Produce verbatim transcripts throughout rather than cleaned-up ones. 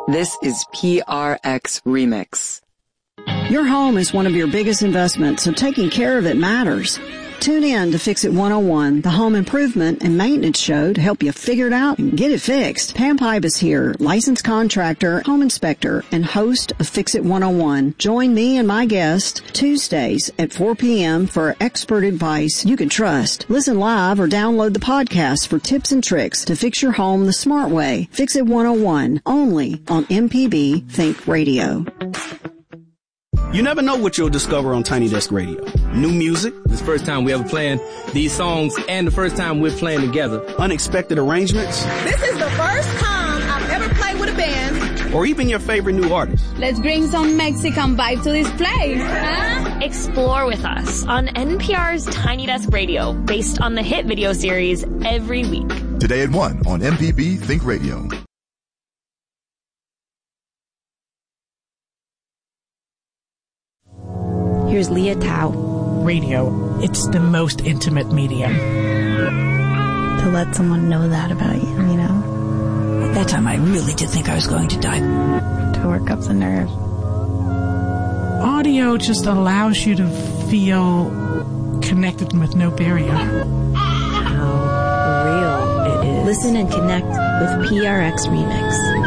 This is P R X Remix. Your home is one of your biggest investments, so taking care of it matters. Tune in to Fix It one oh one, the home improvement and maintenance show to help you figure it out and get it fixed. Pam Pipe is here, licensed contractor, home inspector, and host of Fix It one oh one. Join me and my guest Tuesdays at four p.m. for expert advice you can trust. Listen live or download the podcast for tips and tricks to fix your home the smart way. Fix It one oh one, only on M P B Think Radio. You never know what you'll discover on Tiny Desk Radio. New music. This first time we ever playing these songs and the first time we're playing together. Unexpected arrangements. This is the first time I've ever played with a band. Or even your favorite new artist. Let's bring some Mexican vibe to this place, huh? Explore with us on N P R's Tiny Desk Radio, based on the hit video series Every Week. Today at one on M P B Think Radio. Here's Leah Tao. Radio, it's the most intimate medium. To let someone know that about you, you know? At that time, I really did think I was going to die. To work up the nerves. Audio just allows you to feel connected with no barrier. How real it is. Listen and connect with P R X Remix.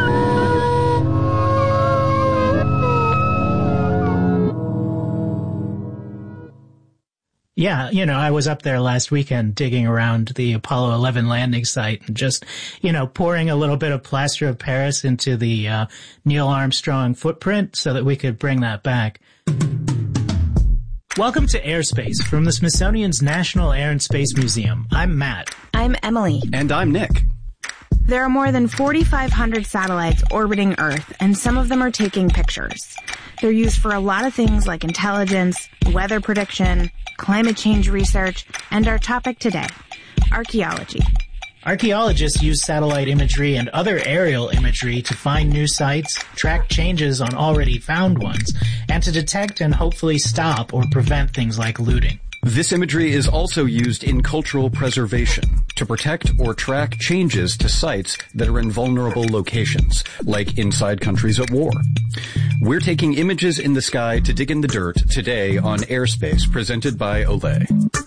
Yeah, you know, I was up there last weekend digging around the Apollo eleven landing site and just, you know, pouring a little bit of plaster of Paris into the uh, Neil Armstrong footprint so that we could bring that back. Welcome to Airspace from the Smithsonian's National Air and Space Museum. I'm Matt. I'm Emily. And I'm Nick. There are more than forty-five hundred satellites orbiting Earth, and some of them are taking pictures. They're used for a lot of things like intelligence, weather prediction, climate change research, and our topic today, archaeology. Archaeologists use satellite imagery and other aerial imagery to find new sites, track changes on already found ones, and to detect and hopefully stop or prevent things like looting. This imagery is also used in cultural preservation to protect or track changes to sites that are in vulnerable locations, like inside countries at war. We're taking images in the sky to dig in the dirt today on Airspace, presented by Olay.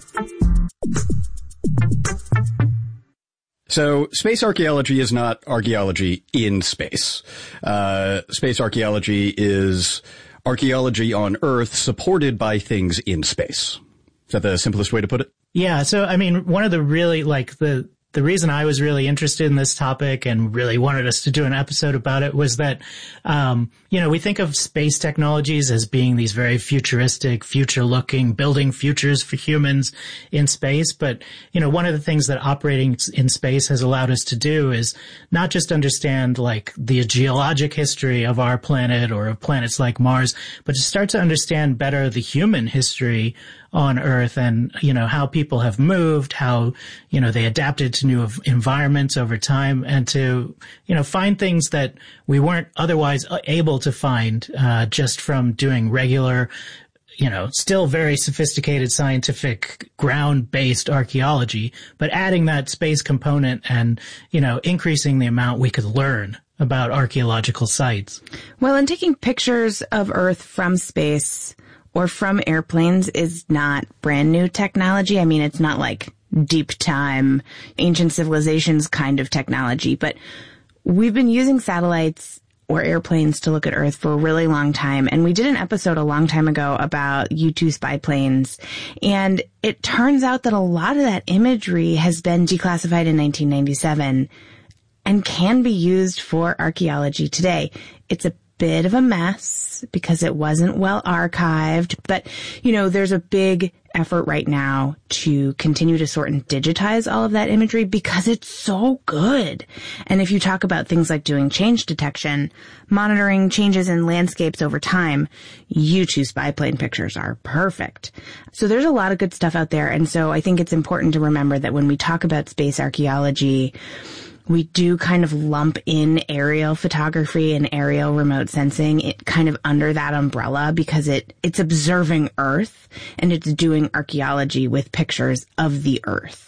So, space archaeology is not archaeology in space. Uh, space archaeology is archaeology on Earth supported by things in space. Is that the simplest way to put it? Yeah. So, I mean, one of the really, like, the, the reason I was really interested in this topic and really wanted us to do an episode about it was that, um, you know, we think of space technologies as being these very futuristic, future-looking, building futures for humans in space. But, you know, one of the things that operating in space has allowed us to do is not just understand, like, the geologic history of our planet or of planets like Mars, but to start to understand better the human history on Earth and, you know, how people have moved, how, you know, they adapted to new environments over time, and to, you know, find things that we weren't otherwise able to find, uh, just from doing regular, you know, still very sophisticated scientific ground-based archaeology, but adding that space component and, you know, increasing the amount we could learn about archaeological sites. Well, and taking pictures of Earth from space or from airplanes is not brand new technology. I mean, it's not like deep time, ancient civilizations kind of technology, but we've been using satellites or airplanes to look at Earth for a really long time. And we did an episode a long time ago about U two spy planes. And it turns out that a lot of that imagery has been declassified in nineteen ninety-seven and can be used for archaeology today. It's a bit of a mess because it wasn't well archived, but, you know, there's a big effort right now to continue to sort and digitize all of that imagery because it's so good. And if you talk about things like doing change detection, monitoring changes in landscapes over time, U two spy plane pictures are perfect. So there's a lot of good stuff out there. And so I think it's important to remember that when we talk about space archaeology, we do kind of lump in aerial photography and aerial remote sensing it kind of under that umbrella because it, it's observing Earth and it's doing archaeology with pictures of the Earth.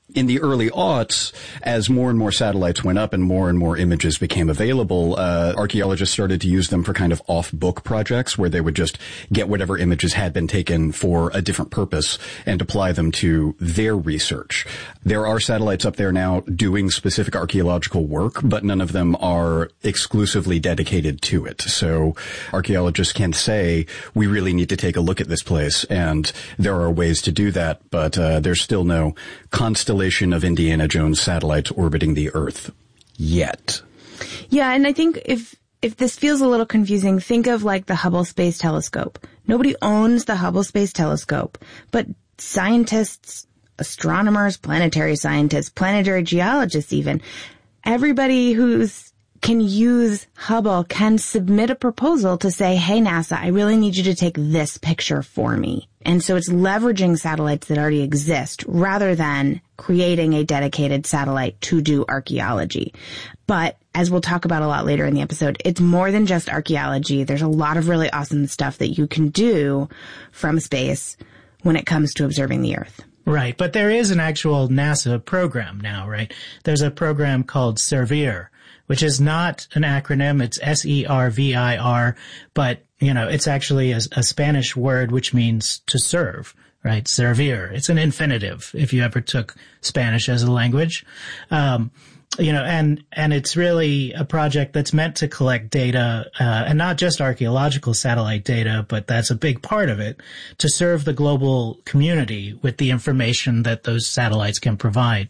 In the early aughts, as more and more satellites went up and more and more images became available, uh, archaeologists started to use them for kind of off-book projects where they would just get whatever images had been taken for a different purpose and apply them to their research. There are satellites up there now doing specific archaeological work, but none of them are exclusively dedicated to it. So archaeologists can say, we really need to take a look at this place, and there are ways to do that, but uh, there's still no constellation of Indiana Jones satellites orbiting the Earth yet. Yeah, and I think if if this feels a little confusing, think of like the Hubble Space Telescope. Nobody owns the Hubble Space Telescope, but scientists, astronomers, planetary scientists, planetary geologists even, everybody who's can use Hubble can submit a proposal to say, hey, NASA, I really need you to take this picture for me. And so it's leveraging satellites that already exist rather than creating a dedicated satellite to do archaeology. But as we'll talk about a lot later in the episode, it's more than just archaeology. There's a lot of really awesome stuff that you can do from space when it comes to observing the Earth. Right. But there is an actual NASA program now, right? There's a program called SERVIR, which is not an acronym. It's S E R V I R, but, you know, it's actually a, a Spanish word which means to serve, right? Servir. It's an infinitive if you ever took Spanish as a language. Um, you know, and, and it's really a project that's meant to collect data, uh, and not just archaeological satellite data, but that's a big part of it, to serve the global community with the information that those satellites can provide.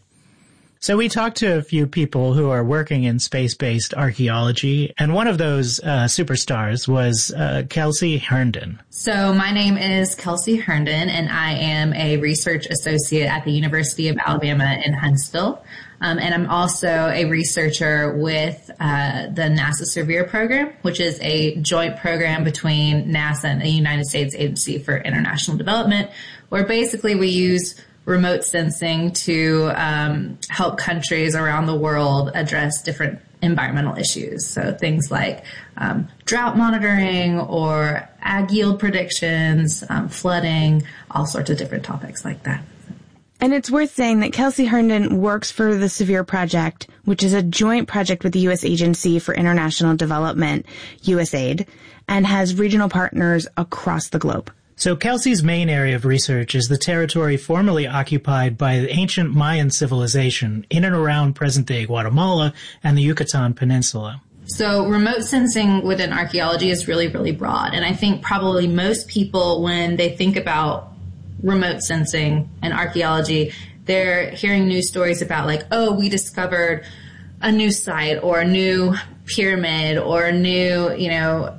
So we talked to a few people who are working in space-based archaeology, and one of those uh, superstars was uh, Kelsey Herndon. So my name is Kelsey Herndon, and I am a research associate at the University of Alabama in Huntsville. Um, and I'm also a researcher with uh, the NASA SERVIR program, which is a joint program between NASA and the United States Agency for International Development, where basically we use remote sensing to um, help countries around the world address different environmental issues. So things like um, drought monitoring or ag yield predictions, um, flooding, all sorts of different topics like that. And it's worth saying that Kelsey Herndon works for the SERVIR project, which is a joint project with the U S Agency for International Development, USAID, and has regional partners across the globe. So Kelsey's main area of research is the territory formerly occupied by the ancient Mayan civilization in and around present-day Guatemala and the Yucatan Peninsula. So remote sensing within archaeology is really, really broad. And I think probably most people, when they think about remote sensing and archaeology, they're hearing news stories about like, oh, we discovered a new site or a new pyramid or a new, you know,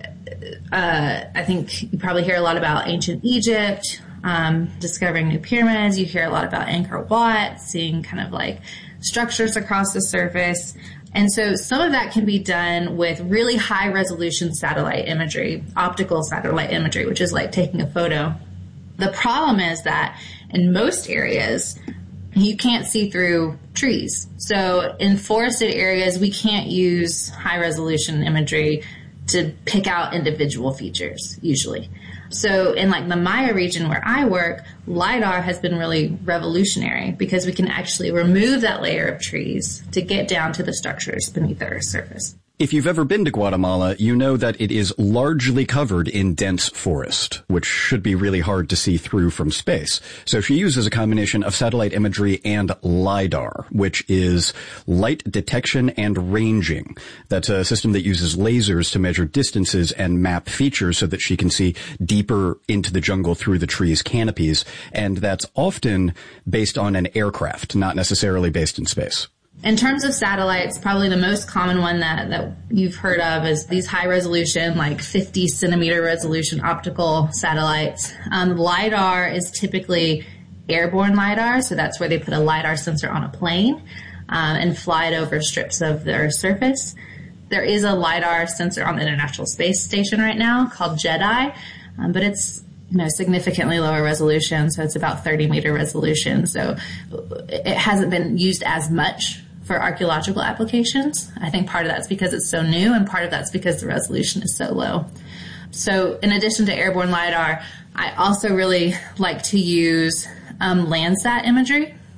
Uh, I think you probably hear a lot about ancient Egypt, um, discovering new pyramids. You hear a lot about Angkor Wat, seeing kind of like structures across the surface. And so some of that can be done with really high resolution satellite imagery, optical satellite imagery, which is like taking a photo. The problem is that in most areas, you can't see through trees. So in forested areas, we can't use high resolution imagery to pick out individual features, usually. So in like the Maya region where I work, LiDAR has been really revolutionary because we can actually remove that layer of trees to get down to the structures beneath the Earth's surface. If you've ever been to Guatemala, you know that it is largely covered in dense forest, which should be really hard to see through from space. So she uses a combination of satellite imagery and LiDAR, which is light detection and ranging. That's a system that uses lasers to measure distances and map features so that she can see deeper into the jungle through the trees' canopies. And that's often based on an aircraft, not necessarily based in space. In terms of satellites, probably the most common one that, that you've heard of is these high resolution, like fifty centimeter resolution optical satellites. Um, LiDAR is typically airborne LiDAR, so that's where they put a LiDAR sensor on a plane um, and fly it over strips of their surface. There is a LiDAR sensor on the International Space Station right now called JEDI, um, but it's you know, significantly lower resolution, so it's about thirty meter resolution. So it hasn't been used as much for archaeological applications. I think part of that's because it's so new, and part of that's because the resolution is so low. So in addition to airborne LiDAR, I also really like to use um, Landsat imagery.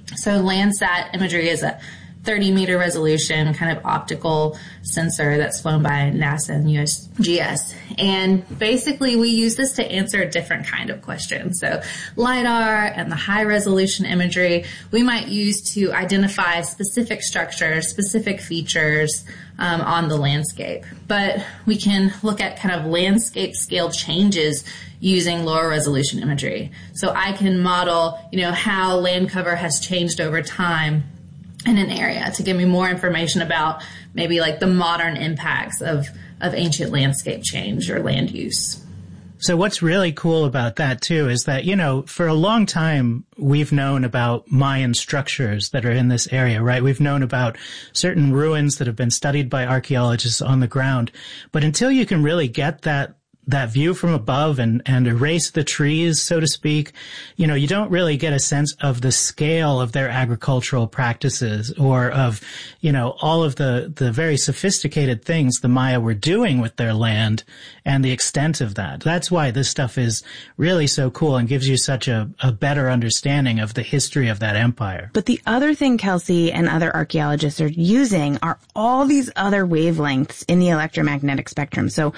So Landsat imagery is a thirty meter resolution kind of optical sensor that's flown by NASA and U S G S. And basically we use this to answer a different kind of question. So LiDAR and the high resolution imagery we might use to identify specific structures, specific features um, on the landscape. But we can look at kind of landscape scale changes using lower resolution imagery. So I can model, you know, how land cover has changed over time in an area to give me more information about maybe like the modern impacts of, of ancient landscape change or land use. So what's really cool about that too is that, you know, for a long time, we've known about Mayan structures that are in this area, right? We've known about certain ruins that have been studied by archaeologists on the ground. But until you can really get that that view from above and, and erase the trees, so to speak, you know, you don't really get a sense of the scale of their agricultural practices or of, you know, all of the, the very sophisticated things the Maya were doing with their land and the extent of that. That's why this stuff is really so cool and gives you such a, a better understanding of the history of that empire. But the other thing Kelsey and other archaeologists are using are all these other wavelengths in the electromagnetic spectrum. So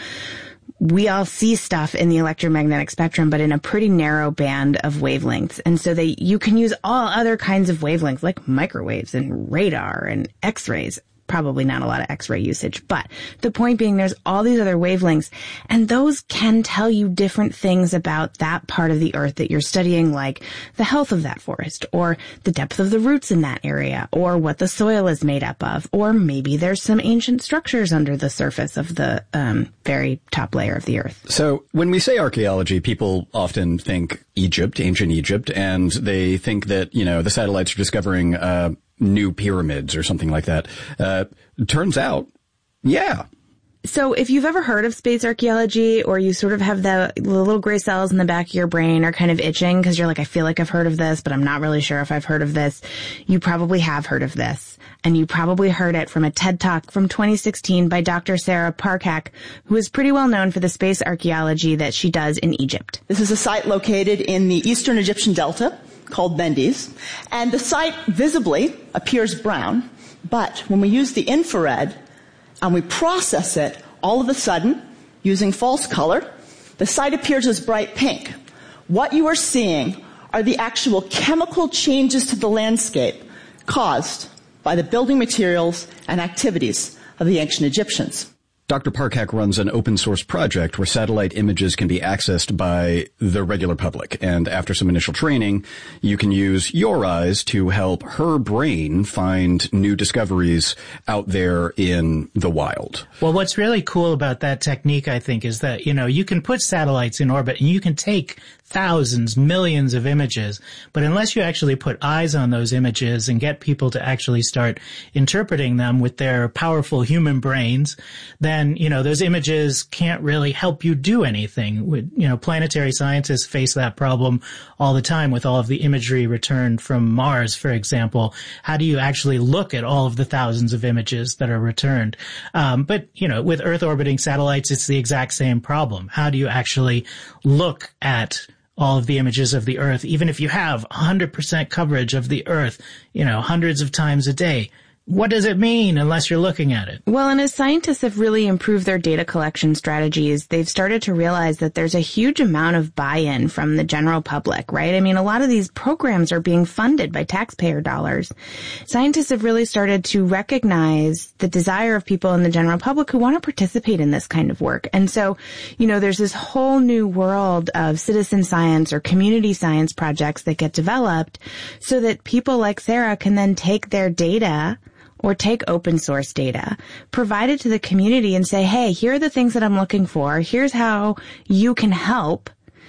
we all see stuff in the electromagnetic spectrum, but in a pretty narrow band of wavelengths. And so they, you can use all other kinds of wavelengths like microwaves and radar and X-rays. Probably not a lot of X-ray usage, but the point being there's all these other wavelengths and those can tell you different things about that part of the earth that you're studying, like the health of that forest or the depth of the roots in that area or what the soil is made up of, or maybe there's some ancient structures under the surface of the um, very top layer of the earth. So when we say archaeology, people often think Egypt, ancient Egypt, and they think that, you know, the satellites are discovering uh new pyramids or something like that. Uh, turns out, yeah. So if you've ever heard of space archaeology or you sort of have the, the little gray cells in the back of your brain are kind of itching because you're like, I feel like I've heard of this, but I'm not really sure if I've heard of this. You probably have heard of this. And you probably heard it from a TED Talk from twenty sixteen by Doctor Sarah Parcak, who is pretty well known for the space archaeology that she does in Egypt. This is a site located in the eastern Egyptian delta called Mendes, and the site visibly appears brown, but when we use the infrared and we process it, all of a sudden, using false color, the site appears as bright pink. What you are seeing are the actual chemical changes to the landscape caused by the building materials and activities of the ancient Egyptians. Doctor Parcak runs an open source project where satellite images can be accessed by the regular public. And after some initial training, you can use your eyes to help her brain find new discoveries out there in the wild. Well, what's really cool about that technique, I think, is that, you know, you can put satellites in orbit and you can take thousands, millions of images, but unless you actually put eyes on those images and get people to actually start interpreting them with their powerful human brains, then, you know, those images can't really help you do anything. You know, planetary scientists face that problem all the time with all of the imagery returned from Mars, for example. How do you actually look at all of the thousands of images that are returned? Um, but, you know, with Earth orbiting satellites, it's the exact same problem. How do you actually look at all of the images of the Earth, even if you have one hundred percent coverage of the Earth, you know, hundreds of times a day? What does it mean unless you're looking at it? Well, and as scientists have really improved their data collection strategies, they've started to realize that there's a huge amount of buy-in from the general public, right? I mean, a lot of these programs are being funded by taxpayer dollars. Scientists have really started to recognize the desire of people in the general public who want to participate in this kind of work. And so, you know, there's this whole new world of citizen science or community science projects that get developed so that people like Sarah can then take their data or take open source data, provide it to the community and say, hey, here are the things that I'm looking for. Here's how you can help.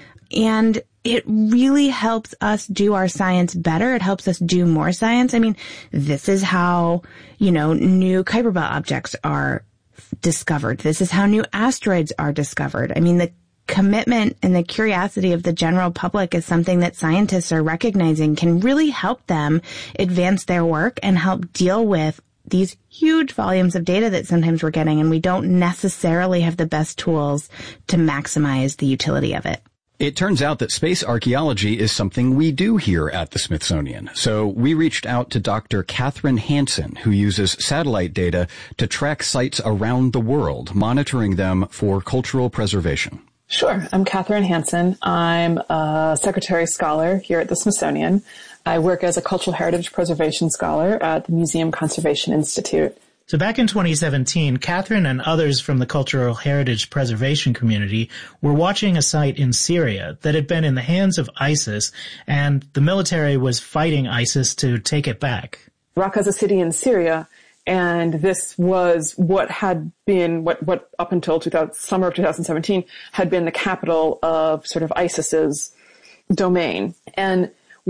And it really helps us do our science better. It helps us do more science. I mean, this is how, you know, new Kuiper Belt objects are discovered. This is how new asteroids are discovered. I mean, the commitment and the curiosity of the general public is something that scientists are recognizing can really help them advance their work and help deal with these huge volumes of data that sometimes we're getting, and we don't necessarily have the best tools to maximize the utility of it. It turns out that space archaeology is something we do here at the Smithsonian. So we reached out to Doctor Catherine Hansen, who uses satellite data to track sites around the world, monitoring them for cultural preservation. Sure. I'm Catherine Hansen. I'm a secretary scholar here at the Smithsonian. I work as a cultural heritage preservation scholar at the Museum Conservation Institute. So back in twenty seventeen, Catherine and others from the cultural heritage preservation community were watching a site in Syria that had been in the hands of ISIS, and the military was fighting ISIS to take it back. Raqqa is a city in Syria, and this was what had been, what, what up until two thousand, summer of two thousand seventeen had been the capital of sort of ISIS's domain. And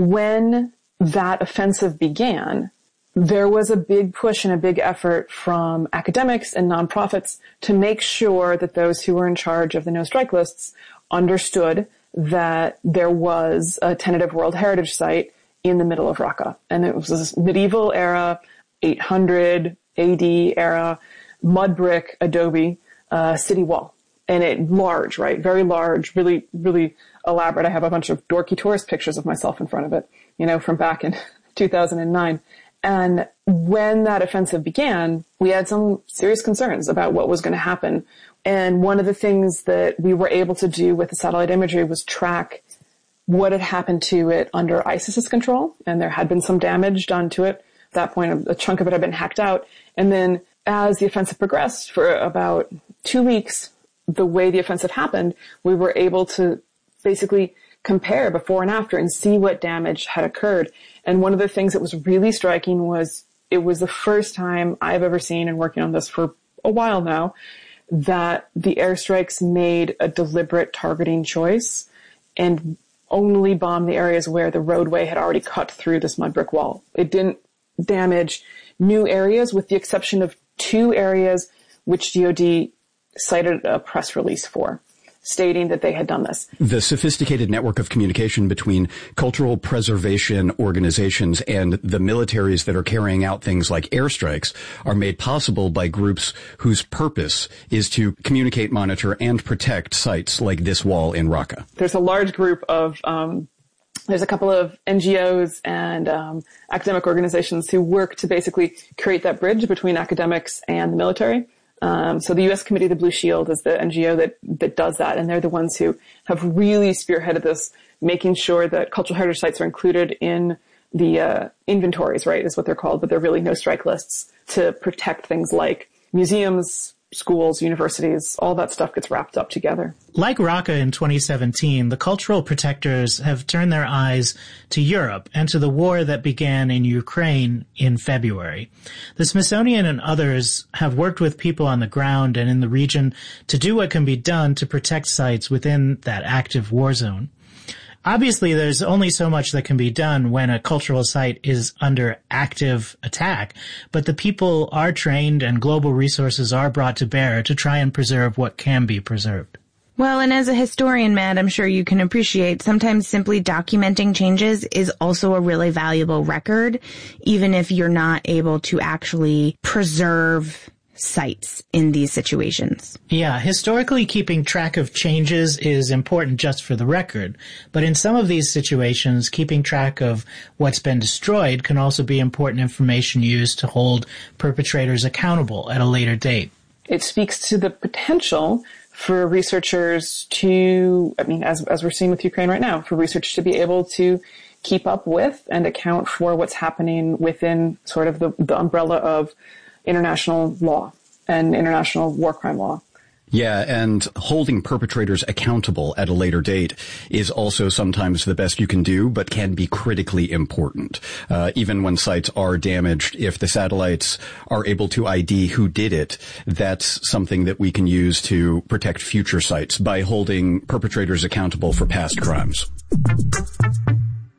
when that offensive began, there was a big push and a big effort from academics and nonprofits to make sure that those who were in charge of the no-strike lists understood that there was a tentative World Heritage Site in the middle of Raqqa. And it was this medieval era, eight hundred A D era, mud brick, adobe, uh, city wall. And it large, right? Very large, really, really elaborate. I have a bunch of dorky tourist pictures of myself in front of it, you know, from back in two thousand nine. And when that offensive began, we had some serious concerns about what was going to happen. And one of the things that we were able to do with the satellite imagery was track what had happened to it under ISIS's control. And there had been some damage done to it. At that point, a chunk of it had been hacked out. And then as the offensive progressed for about two weeks, the way the offensive happened, we were able to basically compare before and after and see what damage had occurred. And one of the things that was really striking was it was the first time I've ever seen, and working on this for a while now, that the airstrikes made a deliberate targeting choice and only bombed the areas where the roadway had already cut through this mud brick wall. It didn't damage new areas, with the exception of two areas which D O D cited a press release for, stating that they had done this. The sophisticated network of communication between cultural preservation organizations and the militaries that are carrying out things like airstrikes are made possible by groups whose purpose is to communicate, monitor, and protect sites like this wall in Raqqa. There's a large group of, um, there's a couple of N G Os and um, academic organizations who work to basically create that bridge between academics and the military. Um, so the U S Committee of the Blue Shield is the N G O that, that does that, and they're the ones who have really spearheaded this, making sure that cultural heritage sites are included in the uh, inventories, right, is what they're called, but they're really no-strike lists to protect things like museums, schools, universities, all that stuff gets wrapped up together. Like Raqqa in twenty seventeen, the cultural protectors have turned their eyes to Europe and to the war that began in Ukraine in February. The Smithsonian and others have worked with people on the ground and in the region to do what can be done to protect sites within that active war zone. Obviously, there's only so much that can be done when a cultural site is under active attack, but the people are trained and global resources are brought to bear to try and preserve what can be preserved. Well, and as a historian, Matt, I'm sure you can appreciate sometimes simply documenting changes is also a really valuable record, even if you're not able to actually preserve sites in these situations. Yeah, historically keeping track of changes is important just for the record, but in some of these situations, keeping track of what's been destroyed can also be important information used to hold perpetrators accountable at a later date. It speaks to the potential for researchers to, I mean, as, as we're seeing with Ukraine right now, for research to be able to keep up with and account for what's happening within sort of the, the umbrella of international law and international war crime law. Yeah, and holding perpetrators accountable at a later date is also sometimes the best you can do, but can be critically important. Uh, even when sites are damaged, if the satellites are able to I D who did it, that's something that we can use to protect future sites by holding perpetrators accountable for past crimes.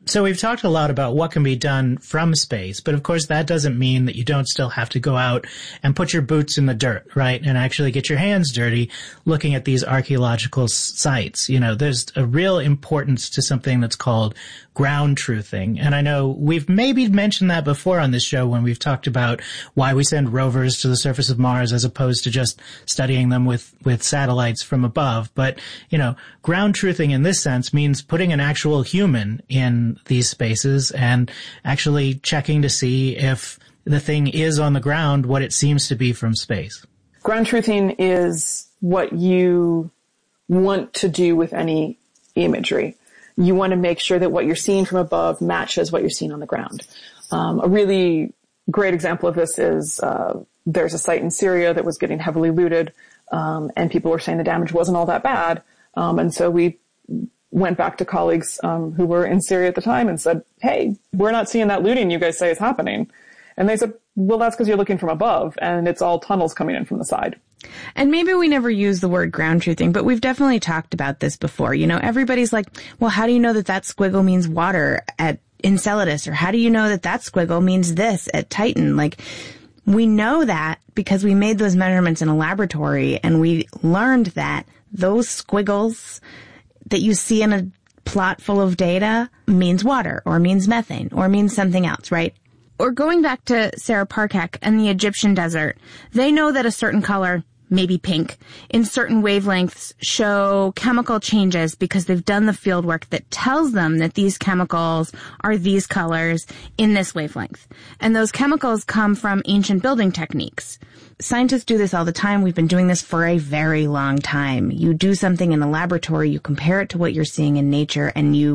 So we've talked a lot about what can be done from space, but of course that doesn't mean that you don't still have to go out and put your boots in the dirt, right? And actually get your hands dirty looking at these archaeological sites. You know, there's a real importance to something that's called ground truthing. And I know we've maybe mentioned that before on this show when we've talked about why we send rovers to the surface of Mars as opposed to just studying them with, with satellites from above. But, you know, ground truthing in this sense means putting an actual human in these spaces and actually checking to see if the thing is on the ground what it seems to be from space. Ground truthing is what you want to do with any imagery. You want to make sure that what you're seeing from above matches what you're seeing on the ground. Um, a really great example of this is uh, there's a site in Syria that was getting heavily looted, um, and people were saying the damage wasn't all that bad. Um, and so we went back to colleagues um, who were in Syria at the time and said, hey, we're not seeing that looting you guys say is happening. And they said, well, that's because you're looking from above, and it's all tunnels coming in from the side. And maybe we never use the word ground truthing, but we've definitely talked about this before. You know, everybody's like, well, how do you know that that squiggle means water at Enceladus? Or how do you know that that squiggle means this at Titan? Like, we know that because we made those measurements in a laboratory, and we learned that those squiggles that you see in a plot full of data means water or means methane or means something else, right? Or going back to Sarah Parcak and the Egyptian desert, they know that a certain color, maybe pink, in certain wavelengths show chemical changes because they've done the field work that tells them that these chemicals are these colors in this wavelength. And those chemicals come from ancient building techniques. Scientists do this all the time. We've been doing this for a very long time. You do something in a laboratory, you compare it to what you're seeing in nature, and you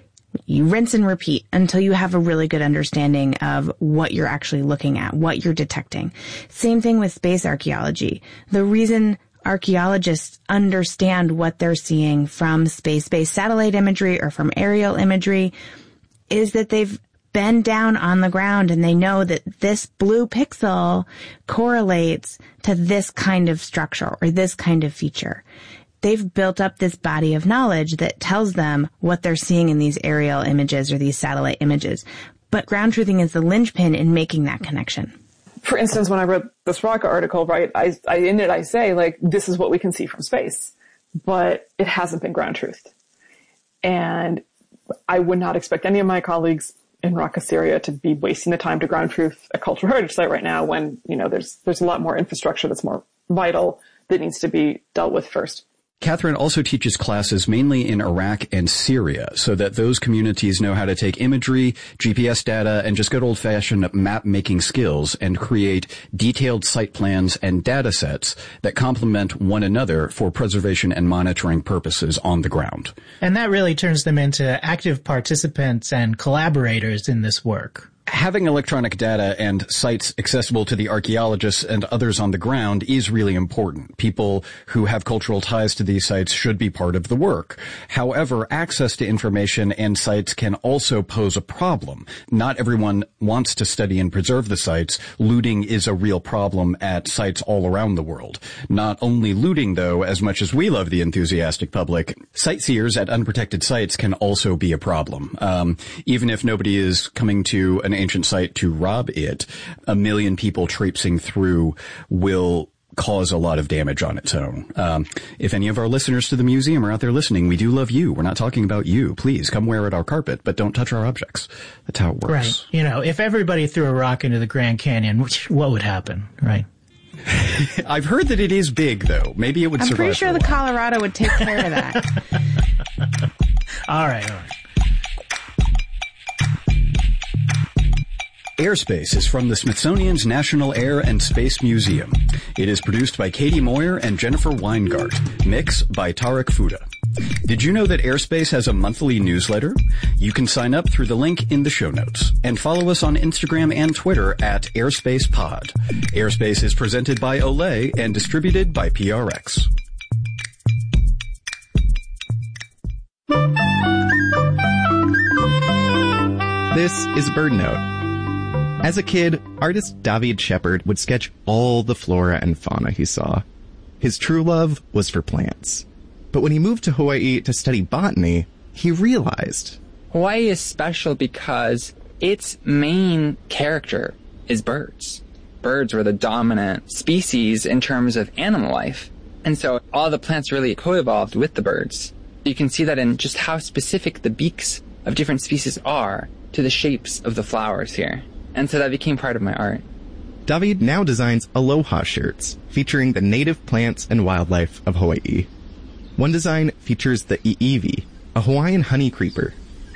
You rinse and repeat until you have a really good understanding of what you're actually looking at, what you're detecting. Same thing with space archaeology. The reason archaeologists understand what they're seeing from space-based satellite imagery or from aerial imagery is that they've been down on the ground and they know that this blue pixel correlates to this kind of structure or this kind of feature. They've built up this body of knowledge that tells them what they're seeing in these aerial images or these satellite images. But ground truthing is the linchpin in making that connection. For instance, when I wrote this Rocka article, right, I, I in it I say, like, this is what we can see from space, but it hasn't been ground truthed. And I would not expect any of my colleagues in Raqqa, Syria to be wasting the time to ground truth a cultural heritage site right now when, you know, there's, there's a lot more infrastructure that's more vital that needs to be dealt with first. Catherine also teaches classes mainly in Iraq and Syria so that those communities know how to take imagery, G P S data, and just good old-fashioned map-making skills and create detailed site plans and data sets that complement one another for preservation and monitoring purposes on the ground. And that really turns them into active participants and collaborators in this work. Having electronic data and sites accessible to the archaeologists and others on the ground is really important. People who have cultural ties to these sites should be part of the work. However, access to information and sites can also pose a problem. Not everyone wants to study and preserve the sites. Looting is a real problem at sites all around the world. Not only looting, though, as much as we love the enthusiastic public, sightseers at unprotected sites can also be a problem. Um, even if nobody is coming to an ancient site to rob it, a million people traipsing through will cause a lot of damage on its own. Um, if any of our listeners to the museum are out there listening, we do love you. We're not talking about you. Please come wear at our carpet, but don't touch our objects. That's how it works. Right. You know, if everybody threw a rock into the Grand Canyon, which, what would happen, right? I've heard that it is big, though. Maybe it would I'm survive. I'm pretty sure the Colorado would take care of that. all right, all right. Airspace is from the Smithsonian's National Air and Space Museum. It is produced by Katie Moyer and Jennifer Weingart. Mix by Tarek Fuda. Did you know that Airspace has a monthly newsletter? You can sign up through the link in the show notes. And follow us on Instagram and Twitter at AirspacePod. Airspace is presented by Olay and distributed by P R X. This is Bird Note. As a kid, artist David Shepard would sketch all the flora and fauna he saw. His true love was for plants. But when he moved to Hawaii to study botany, he realized Hawaii is special because its main character is birds. Birds were the dominant species in terms of animal life. And so all the plants really co-evolved with the birds. You can see that in just how specific the beaks of different species are to the shapes of the flowers here. And so that became part of my art. David now designs aloha shirts featuring the native plants and wildlife of Hawaii. One design features the iiwi, a Hawaiian honey creeper.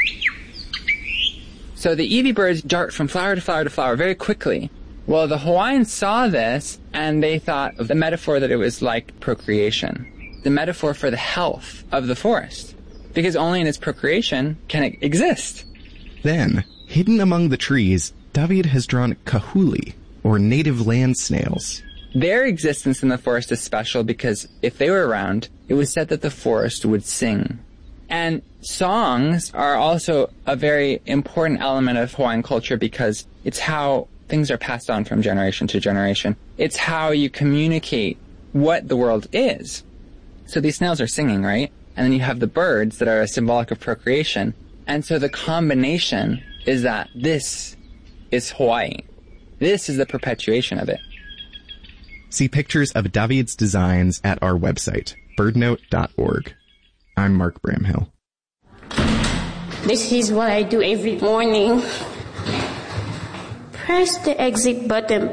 So the iiwi birds dart from flower to flower to flower very quickly. Well, the Hawaiians saw this and they thought of the metaphor that it was like procreation, the metaphor for the health of the forest, because only in its procreation can it exist. Then, hidden among the trees, David has drawn kahuli, or native land snails. Their existence in the forest is special because if they were around, it was said that the forest would sing. And songs are also a very important element of Hawaiian culture because it's how things are passed on from generation to generation. It's how you communicate what the world is. So these snails are singing, right? And then you have the birds that are symbolic of procreation. And so the combination is that this is Hawaii. This is the perpetuation of it. See pictures of David's designs at our website, birdnote dot org. I'm Mark Bramhill. This is what I do every morning. Press the exit button.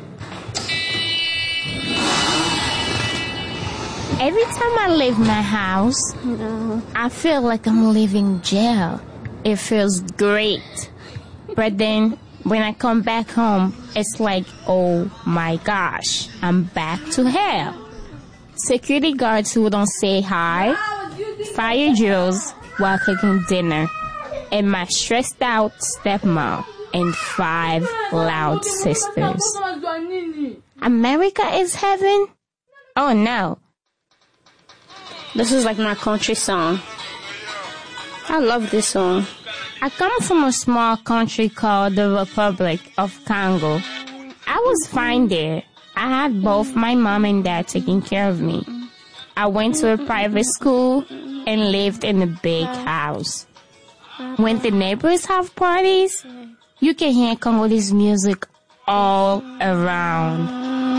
Every time I leave my house, I feel like I'm leaving jail. It feels great. But then when I come back home, it's like, oh my gosh, I'm back to hell. Security guards who don't say hi, fire drills while cooking dinner, and my stressed out stepmom and five loud sisters. America is heaven? Oh no. This is like my country song. I love this song. I come from a small country called the Republic of Congo. I was fine there. I had both my mom and dad taking care of me. I went to a private school and lived in a big house. When the neighbors have parties, you can hear Congolese music all around.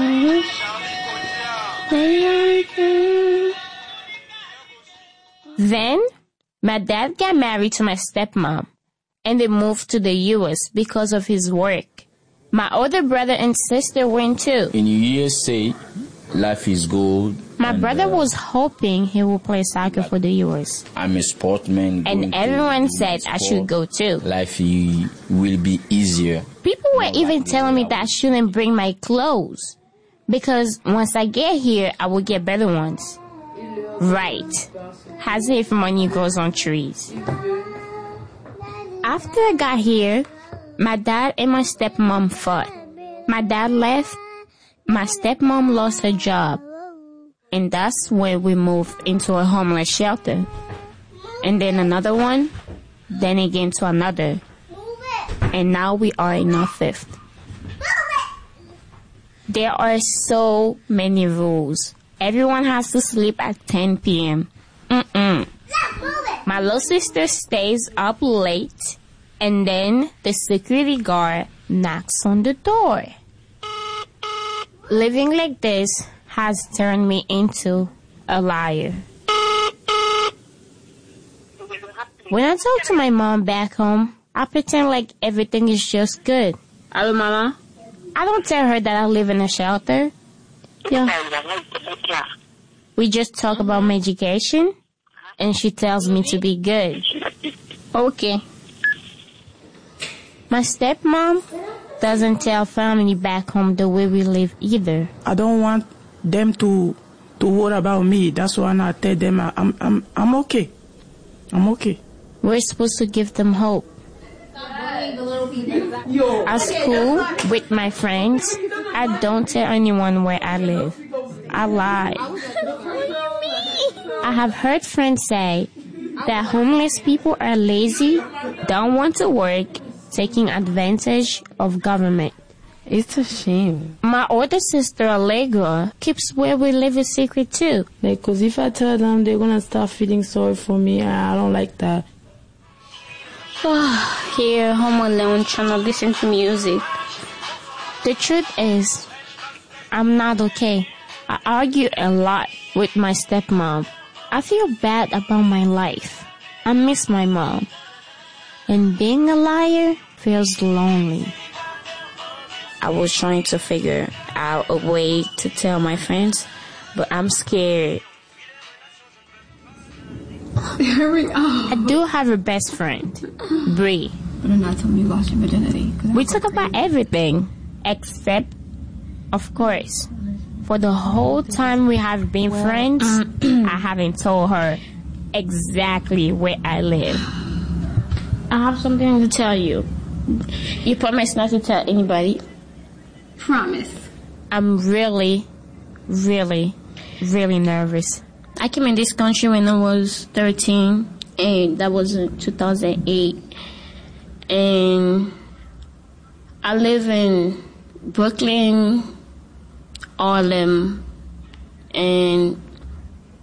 Then, my dad got married to my stepmom, and they moved to the U S because of his work. My older brother and sister went too. In U S A, life is good. My brother uh, was hoping he would play soccer for the U S. I'm a sportsman. And everyone said I should go too. Life will be easier. People were even telling me that I shouldn't bring my clothes, because once I get here, I will get better ones. Right. As if money grows on trees. After I got here, my dad and my stepmom fought. My dad left. My stepmom lost her job. And that's when we moved into a homeless shelter. And then another one. Then again to another. And now we are in our fifth. There are so many rules. Everyone has to sleep at ten p.m. Mm-mm. My little sister stays up late, and then the security guard knocks on the door. Living like this has turned me into a liar. When I talk to my mom back home, I pretend like everything is just good. Hello, Mama. I don't tell her that I live in a shelter. Yeah. We just talk about my education, and she tells me to be good. Okay. My stepmom doesn't tell family back home the way we live either. I don't want them to to worry about me. That's why I tell them I'm I'm I'm okay. I'm okay. We're supposed to give them hope. At school, with my friends, I don't tell anyone where I live. I lie. I have heard friends say that homeless people are lazy, don't want to work, taking advantage of government. It's a shame. My older sister, Allegra, keeps where we live a secret too. Because if I tell them, they're going to start feeling sorry for me. I don't like that. Here, home alone, trying to listen to music. The truth is, I'm not okay. I argue a lot with my stepmom. I feel bad about my life. I miss my mom. And being a liar feels lonely. I was trying to figure out a way to tell my friends, but I'm scared. Here we go. I do have a best friend, Bree. But I'm not telling you lost your virginity. We talk about everything, except, of course, for the whole time we have been well, friends, I haven't told her exactly where I live. I have something to tell you. You promise not to tell anybody? Promise. I'm really, really, really nervous. I came in this country when I was thirteen, and that was in two thousand eight. And I live in Brooklyn, Harlem, and